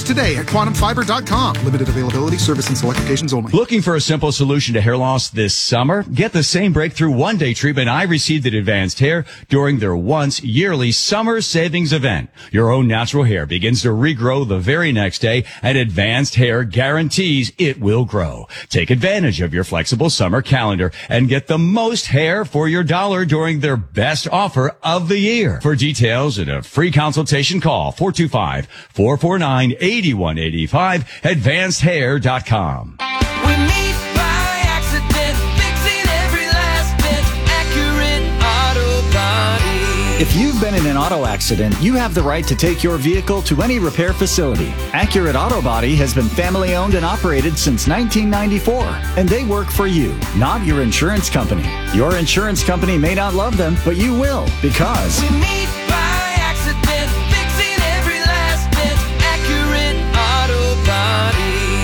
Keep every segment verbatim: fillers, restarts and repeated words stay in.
today at quantum fiber dot com. Limited availability, service and select locations only. Looking for a simple solution to hair loss this summer? Get the same breakthrough one-day treatment I received at Advanced Hair during their once yearly summer savings event. Your own natural hair begins to regrow the very next day, and Advanced Hair guarantees it will grow. Take advantage of your flexible summer calendar and get the most hair for your dollar during their best offer of the year. For details and a free consultation, call four two five, four four nine, eight one eight five, advanced hair dot com. We meet by accident, fixing every last bit, Accurate Auto Body. If you've been in an auto accident, you have the right to take your vehicle to any repair facility. Accurate Auto Body has been family owned and operated since nineteen ninety-four, and they work for you, not your insurance company. Your insurance company may not love them, but you will, because We meet by accident, fixing every last bit, Accurate Auto Body.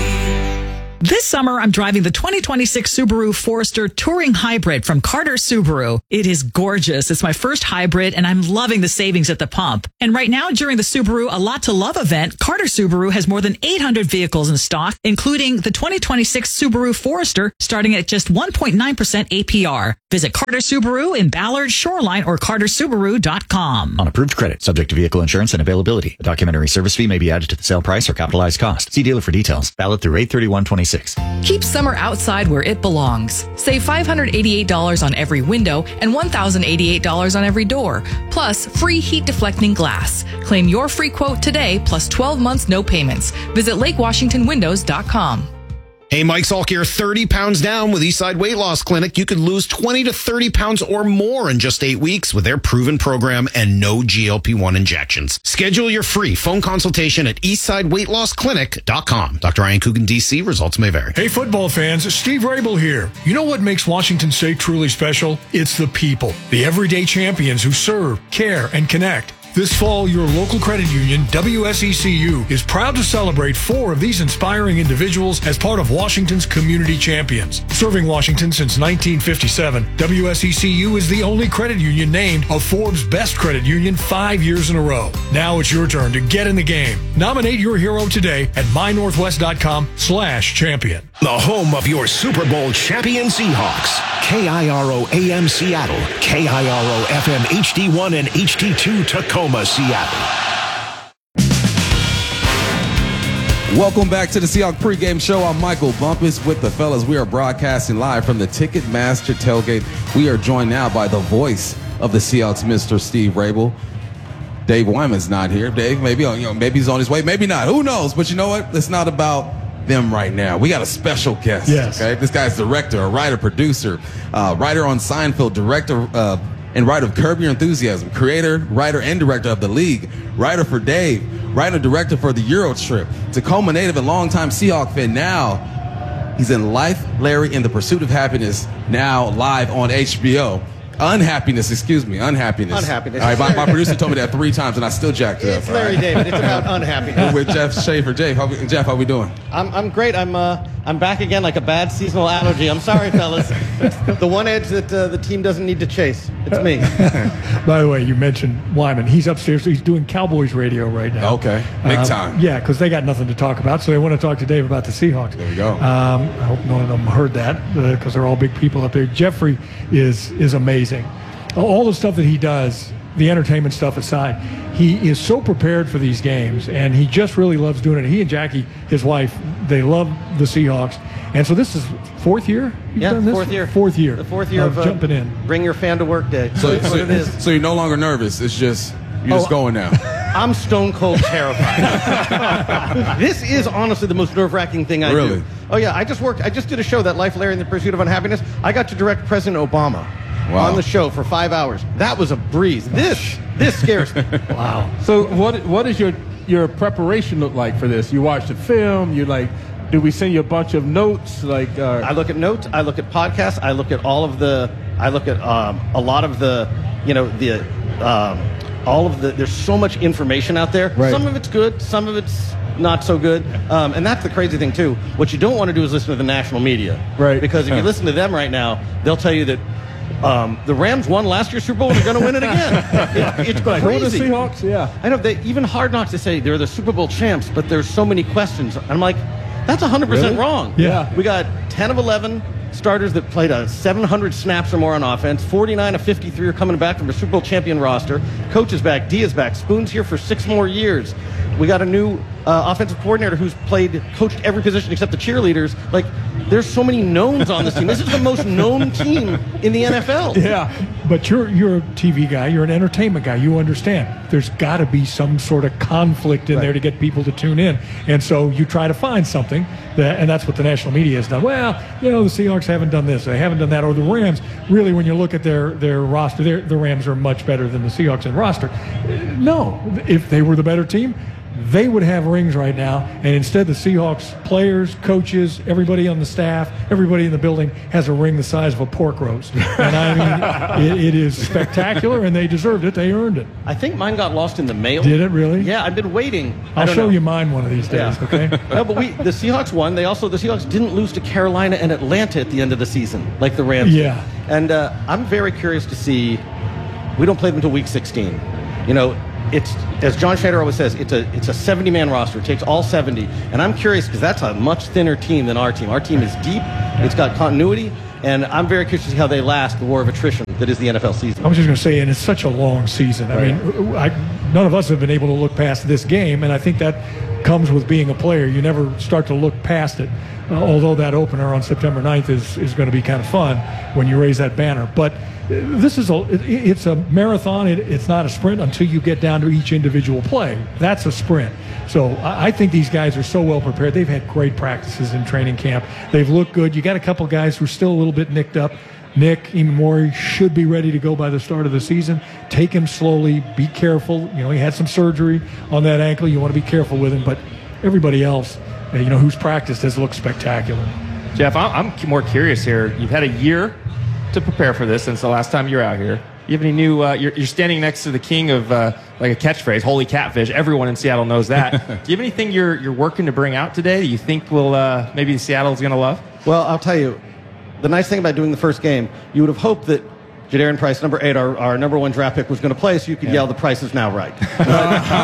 This summer, I'm driving the twenty twenty-six Subaru Forester Touring Hybrid from Carter Subaru. It is gorgeous. It's my first hybrid, and I'm loving the savings at the pump. And right now, during the Subaru A Lot to Love event, Carter Subaru has more than eight hundred vehicles in stock, including the twenty twenty-six Subaru Forester, starting at just one point nine percent A P R. Visit Carter Subaru in Ballard, Shoreline, or carter subaru dot com. on approved credit, subject to vehicle insurance and availability. A documentary service fee may be added to the sale price or capitalized cost. See dealer for details. Valid through eight thirty-one twenty-six. Keep summer outside where it belongs. Save five hundred eighty-eight dollars on every window and one thousand eighty-eight dollars on every door, plus free heat deflecting glass. Claim your free quote today, plus twelve months no payments. Visit lake washington windows dot com. Hey, Mike Salk here. thirty pounds down with Eastside Weight Loss Clinic. You could lose twenty to thirty pounds or more in just eight weeks with their proven program and no G L P one injections. Schedule your free phone consultation at eastside weight loss clinic dot com. Doctor Ryan Coogan, D C. Results may vary. Hey, football fans, Steve Rabel here. You know what makes Washington State truly special? It's the people, the everyday champions who serve, care, and connect. This fall, your local credit union, W S E C U, is proud to celebrate four of these inspiring individuals as part of Washington's Community Champions. Serving Washington since nineteen fifty-seven, W S E C U is the only credit union named a Forbes Best Credit Union five years in a row. Now it's your turn to get in the game. Nominate your hero today at my northwest dot com slash champion. The home of your Super Bowl champion Seahawks. K I R O A M Seattle. K I R O F M H D one and H D two Tacoma, Seattle. Welcome back to the Seahawks pregame show. I'm Michael Bumpus with the fellas. We are broadcasting live from the Ticketmaster tailgate. We are joined now by the voice of the Seahawks, Mister Steve Rabel. Dave Wyman's not here. Dave, maybe you know, maybe he's on his way, maybe not. Who knows? But you know what? It's not about them right now. We got a special guest. Yes. Okay, this guy's director, a writer, producer, uh, writer on Seinfeld, director uh, and writer of Curb Your Enthusiasm, creator, writer, and director of The League, writer for Dave, writer and director for the Euro Trip, Tacoma native and longtime Seahawk fan. Now he's in Life, Larry, and the Pursuit of Happiness, now live on H B O. Unhappiness, excuse me, unhappiness. Unhappiness. All right, my, my producer told me that three times, and I still jacked it up. It's Larry right? David. It's about unhappiness. With Jeff Schaefer. Jeff, how we, Jeff, how we doing? I'm I'm great. I'm uh I'm back again like a bad seasonal allergy. I'm sorry, fellas. The one edge that uh, the team doesn't need to chase. It's me. By the way, you mentioned Wyman. He's upstairs. He's doing Cowboys radio right now. Okay, big Um, time. Yeah, because they got nothing to talk about, so they want to talk to Dave about the Seahawks. There we go. Um, I hope none of them heard that because they're all big people up there. Jeffrey is is amazing. All the stuff that he does, the entertainment stuff aside, he is so prepared for these games, and he just really loves doing it. He and Jackie, his wife, they love the Seahawks. And so this is fourth year? You've Yeah, done this? fourth year. Fourth year. The fourth year of, of uh, jumping in. Bring your fan to work day. So, That's so, what it is. so you're no longer nervous. It's just, you're just Oh, going now. I'm stone cold terrified. This is honestly the most nerve-wracking thing I Really? do. Oh yeah, I just worked. I just did a show, that Life, Larry, and the Pursuit of Unhappiness. I got to direct President Obama Wow. on the show for five hours. That was a breeze. This this scares me. Wow. So what what is your your preparation look like for this? You watch the film. You like, do we send you a bunch of notes? Like uh, I look at notes. I look at podcasts. I look at all of the. I look at um, a lot of the. You know the. Um, all of the. There's so much information out there. Right. Some of it's good. Some of it's not so good. Um, and that's the crazy thing too. What you don't want to do is listen to the national media. Right. Because if you Yeah. listen to them right now, they'll tell you that Um, the Rams won last year's Super Bowl, and they're going to win it again. It, it's Like, who are the crazy. Seahawks? Yeah. I know, they, even Hard Knocks, they say they're the Super Bowl champs, but there's so many questions. I'm like, that's one hundred percent Really? wrong. Yeah. We got ten of eleven starters that played a seven hundred snaps or more on offense. forty-nine of fifty-three are coming back from a Super Bowl champion roster. Coach is back. D is back. Spoon's here for six more years. We got a new uh, offensive coordinator who's played, coached every position except the cheerleaders. Like, there's so many knowns on this team. This is the most known team in the N F L. Yeah. But you're you're a T V guy. You're an entertainment guy. You understand. There's got to be some sort of conflict in Right. there to get people to tune in, and so you try to find something. That, and that's what the national media has done. Well, you know, the Seahawks haven't done this. They haven't done that. Or the Rams. Really, when you look at their their roster, their, the Rams are much better than the Seahawks in roster. No, if they were the better team, they would have rings right now, and instead the Seahawks players, coaches, everybody on the staff, everybody in the building has a ring the size of a pork roast. And I mean, it, it is spectacular, and they deserved it. They earned it. I think mine got lost in the mail. Did it really? Yeah, I've been waiting. I I'll don't show know. you mine one of these days, Yeah. okay? No, but we the Seahawks won. They also the Seahawks didn't lose to Carolina and Atlanta at the end of the season, like the Rams. did. Yeah. And uh, I'm very curious to see. We don't play them until week sixteen. You know, it's as John Schneider always says, it's a it's a seventy man roster. It takes all seventy, and I'm curious because that's a much thinner team than our team. Our team is deep. It's got continuity. And I'm very curious to see how they last the war of attrition that is the N F L season. I was just going to say, and it's such a long season. I mean, I, none of us have been able to look past this game, and I think that comes with being a player. You never start to look past it, uh, although that opener on September ninth is, is going to be kind of fun when you raise that banner. But uh, this is a it, it's a marathon. It, it's not a sprint until you get down to each individual play. That's a sprint. So I, I think these guys are so well prepared. They've had great practices in training camp. They've looked good. You got a couple guys who are still a little bit nicked up. Nick Imamori should be ready to go by the start of the season. Take him slowly. Be careful. You know, he had some surgery on that ankle. You want to be careful with him. But everybody else, uh, you know, who's practiced has looked spectacular. Jeff, I'm I'm more curious here. You've had a year to prepare for this since the last time you were out here. You have any new? Uh, you're, you're standing next to the king of uh, like a catchphrase, "Holy catfish." Everyone in Seattle knows that. Do you have anything you're you're working to bring out today that you think will uh, maybe Seattle's going to love? Well, I'll tell you, the nice thing about doing the first game, you would have hoped that Jadarian Price, number eight, our, our number one draft pick, was going to play, so you could yell, "The price is now right." But, but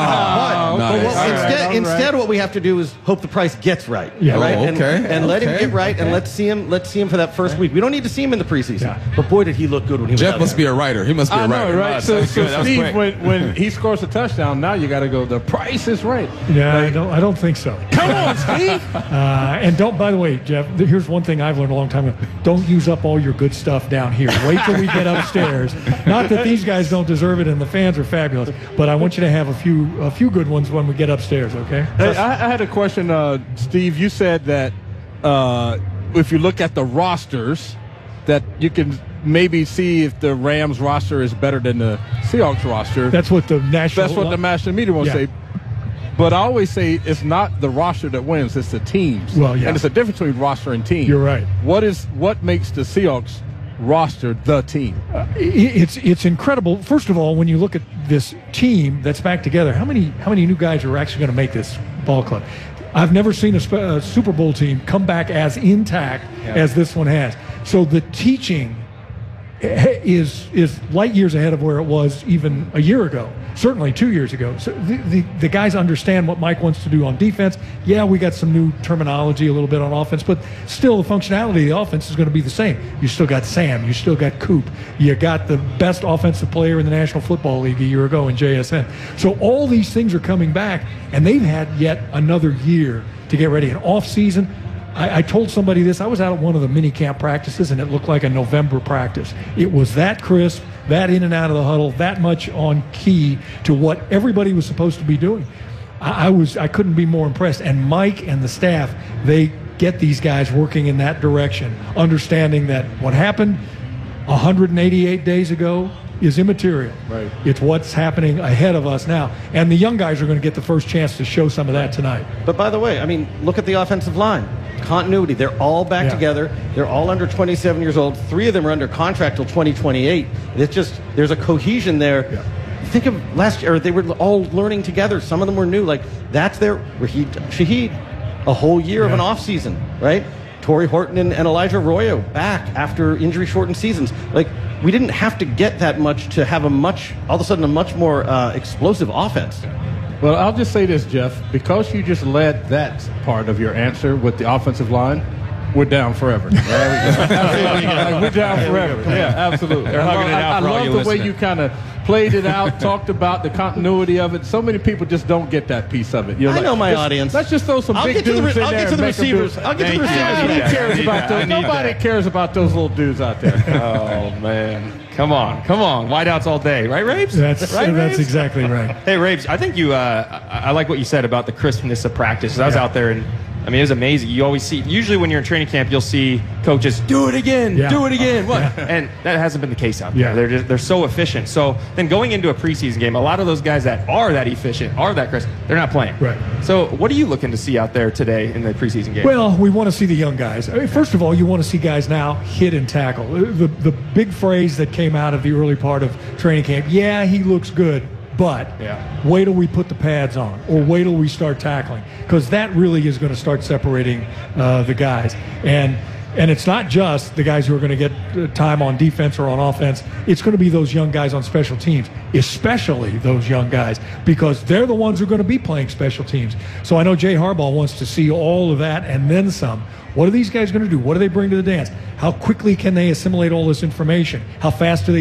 nice. what- All right, instead, all right. instead, what we have to do is hope the price gets right. Yeah. right? Oh, And- okay, And, let him okay, get right, and okay. let's see him. Let's see him for that first week. We don't need to see him in the preseason, Yeah. but boy, did he look good when he was Jeff out must there. be a writer. He must be a I writer. know, right? So, That's so good. That was Steve, quick. when, when he scores a touchdown, now you got to go, the price is right. Yeah, I don't. I don't think so. Come on, Steve. Uh, and don't. By the way, Jeff, th- here's one thing I've learned a long time ago: don't use up all your good stuff down here. Wait till we get upstairs. Not that these guys don't deserve it, and the fans are fabulous, but I want you to have a few a few good ones when we get upstairs. Okay? Hey, I, I had a question, uh, Steve. You said that uh, if you look at the rosters, that you can maybe see if the Rams roster is better than the Seahawks roster. That's what the national. That's what the national media will Yeah. say. But I always say it's not the roster that wins; it's the teams. Well, yeah. And it's a difference between roster and team. You're right. What is what makes the Seahawks roster the team? I- It's it's incredible. First of all, when you look at this team that's back together, how many how many new guys are actually going to make this ball club? I've never seen a, sp- a Super Bowl team come back as intact as this one has. So the teaching is is light years ahead of where it was even a year ago, certainly two years ago. So the, the, the guys understand what Mike wants to do on defense. Yeah, we got some new terminology a little bit on offense, but still the functionality of the offense is going to be the same. You still got Sam, you still got Coop, you got the best offensive player in the National Football League a year ago in J S N. So all these things are coming back, and they've had yet another year to get ready. An off season. I, I told somebody this. I was out at one of the mini camp practices, and it looked like a November practice. It was that crisp, that in and out of the huddle, that much on key to what everybody was supposed to be doing. I, I was I couldn't be more impressed. And Mike and the staff, they get these guys working in that direction, understanding that what happened one hundred eighty-eight days ago is immaterial. Right. It's what's happening ahead of us now. And the young guys are going to get the first chance to show some of that tonight. But by the way, I mean, look at the offensive line. Continuity. They're all back Yeah. together. They're all under twenty-seven years old. Three of them are under contract till twenty twenty-eight. It's just, there's a cohesion there. Yeah. Think of last year, they were all learning together. Some of them were new. Like, that's their, Raheed Shaheed, a whole year of Yeah. an off season, right? Torrey Horton and, and Elijah Arroyo back after injury-shortened seasons. Like, we didn't have to get that much to have a much, all of a sudden, a much more uh, explosive offense. Well, I'll just say this, Jeff. Because you just led that part of your answer with the offensive line, we're down forever. There we go. Absolutely. Like, we're down forever. Yeah, absolutely. They're I hugging love, it out I, for I all love you the way listening. you kind of played it out, talked about the continuity of it. So many people just don't get that piece of it. You're I like, know my let's- audience. Let's just throw some I'll big get to the dudes re- in I'll there get to and the make them do receivers. it. I'll get to the Thank you. receivers. I need Nobody that. cares I need about that. I those. need Nobody that. cares about those little dudes out there. Oh, man. Come on. Come on. Wideouts all day. Right, Rabes? That's right, that's Rabes? exactly right. Hey, Rabes, I think you, uh, I, I like what you said about the crispness of practice. I was Yeah. out there and, I mean, it was amazing. You always see, usually when you're in training camp, you'll see coaches, do it again, Yeah. do it again. What? And that hasn't been the case out there. Yeah. They're just, they're so efficient. So then going into a preseason game, a lot of those guys that are that efficient, are that crisp, they're not playing. Right. So what are you looking to see out there today in the preseason game? Well, we want to see the young guys. I mean, first of all, you want to see guys now hit and tackle. The the big phrase that came out of the early part of training camp, yeah, he looks good, but Yeah. wait till we put the pads on, or wait till we start tackling, because that really is going to start separating uh, the guys. And and it's not just the guys who are going to get uh, time on defense or on offense. It's going to be those young guys on special teams, especially those young guys, because they're the ones who are going to be playing special teams. So I know Jay Harbaugh wants to see all of that and then some. What are these guys going to do? What do they bring to the dance? How quickly can they assimilate all this information? How fast do they